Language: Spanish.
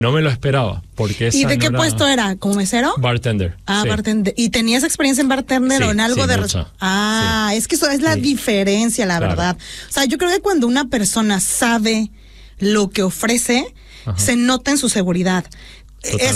No me lo esperaba, porque ¿Y de qué puesto era? ¿Como mesero? Bartender. Ah, sí. bartender. ¿Y tenías experiencia en bartender Sí, o en algo sí, de... mucha. Sí. Es que eso es la diferencia, la verdad. O sea, yo creo que cuando una persona sabe lo que ofrece, se nota en su seguridad. Totalmente.